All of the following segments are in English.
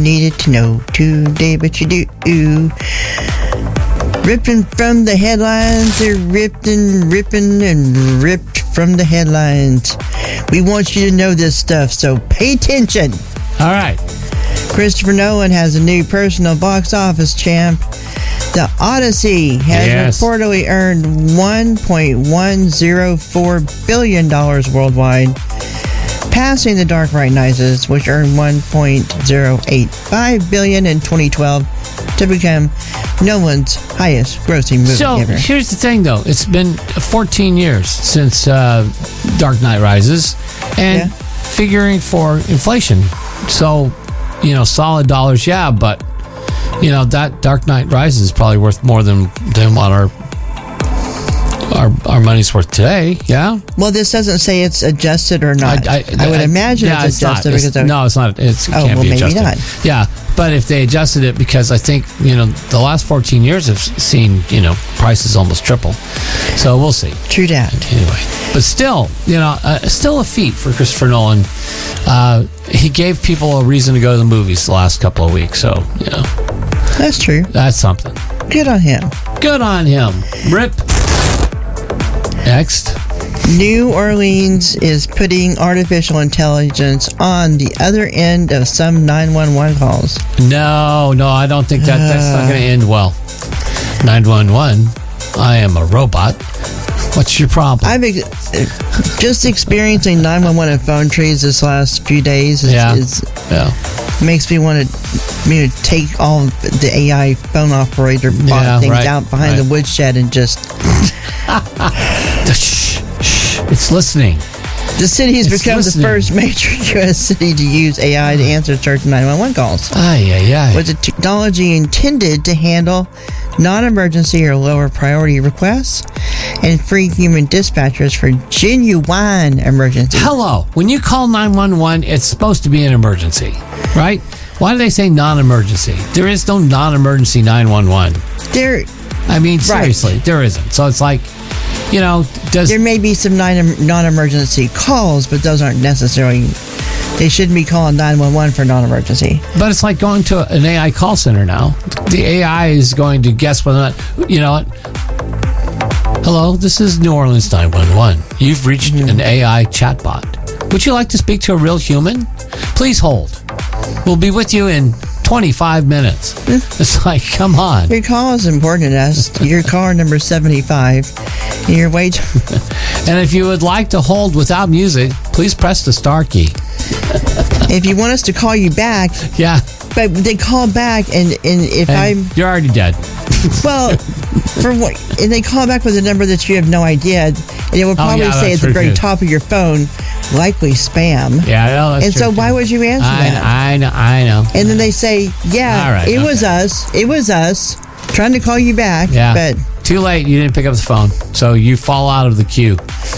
needed to know today, but you do. Ripping from the headlines, they're ripping and ripped from the headlines. We want you to know this stuff, so pay attention. All right. Christopher Nolan has a new personal box office champ. The Odyssey has reportedly earned $1.104 billion worldwide, passing The Dark Knight Rises, which earned $1.085 billion in 2012 to become Nolan's highest grossing movie ever. So here's the thing, though. It's been 14 years since Dark Knight Rises, and figuring for inflation. So, solid dollars, but that Dark Knight Rises is probably worth more than what our money's worth today. Yeah. Well, this doesn't say it's adjusted or not. I would imagine it's adjusted because no, it's not. It can't be adjusted. Maybe not. Yeah, but if they adjusted it, because I think the last 14 years have seen prices almost triple. So we'll see. True that. Anyway, but still, still a feat for Christopher Nolan. He gave people a reason to go to the movies the last couple of weeks. So that's true. That's something. Good on him. Good on him. Rip. Next. New Orleans is putting artificial intelligence on the other end of some 911 calls. No, I don't think that's not going to end well. 911, I am a robot. What's your problem? I've just experiencing 911 and phone trees this last few days makes me want to take all the AI phone operator things out behind the woodshed and just... It's listening. The city has become the first major U.S. city to use AI to answer certain 911 calls. With a technology intended to handle non-emergency or lower priority requests and free human dispatchers for genuine emergencies. Hello. When you call 911, it's supposed to be an emergency, right? Why do they say non-emergency? There is no non-emergency 911. Seriously, there isn't. So it's like, there may be some non-emergency calls, but those aren't necessarily... They shouldn't be calling 911 for non-emergency. But it's like going to an AI call center now. The AI is going to guess whether or not... Hello, this is New Orleans 911. You've reached an AI chatbot. Would you like to speak to a real human? Please hold. We'll be with you in 25 minutes. It's like, come on. Your call is important to us. Your caller number 75. Your wait. And if you would like to hold without music, please press the star key. If you want us to call you back, but they call back, and you're already dead. Well, and they call back with a number that you have no idea, and it will probably say at the very top of your phone, likely spam. That's and true. So why would you answer that? I know. And then they say, it was us trying to call you back, but too late. You didn't pick up the phone, so you fall out of the queue.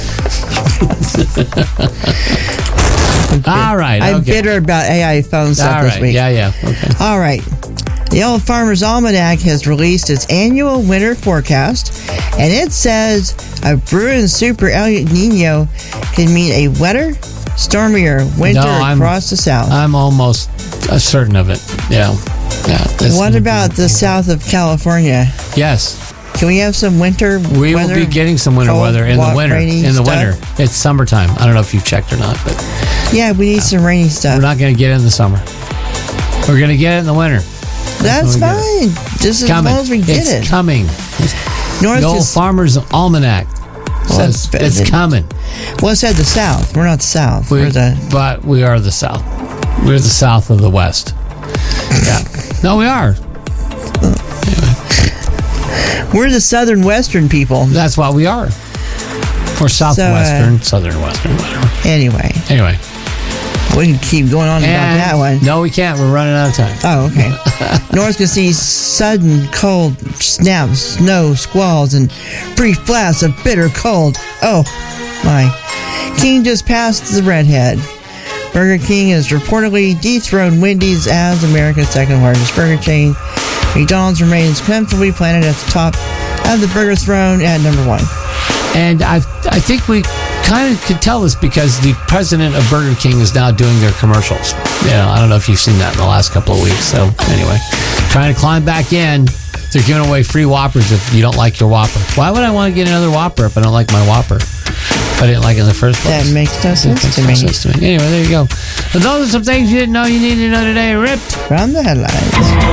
All right. I'm bitter about AI phone stuff this week. Okay. All right. The Old Farmer's Almanac has released its annual winter forecast, and it says a brewing super El Nino can mean a wetter, stormier winter across the South. I'm almost certain of it. Yeah. What about the south of California? Yes. Can we have some winter weather? We will be getting some winter weather in the winter. Winter. It's summertime. I don't know if you've checked or not, but... Yeah, we need some rainy stuff. We're not going to get it in the summer. We're going to get it in the winter. That's fine. Just as long as we get it. It's coming. The Old Farmer's Almanac says it's coming. Well, it said the South. We're not the South. But we are the South. We're the South of the West. Yeah. No, we are. We're the Southern Western people. That's what we are. Or Southwestern, Southern Western, whatever. Anyway. We can keep going on about that one. No, we can't. We're running out of time. Oh, okay. North can see sudden cold snaps, snow, squalls, and brief blasts of bitter cold. Oh, my. King just passed the redhead. Burger King has reportedly dethroned Wendy's as America's second largest burger chain. McDonald's remains comfortably planted at the top of the burger throne at number 1. And I think we kind of could tell this because the president of Burger King is now doing their commercials. I don't know if you've seen that in the last couple of weeks. So anyway, trying to climb back in. They're giving away free Whoppers if you don't like your Whopper. Why would I want to get another Whopper if I don't like my Whopper? If I didn't like it in the first place. That makes no sense to me. Anyway, there you go. But those are some things you didn't know you needed to know today. Ripped from the headlines.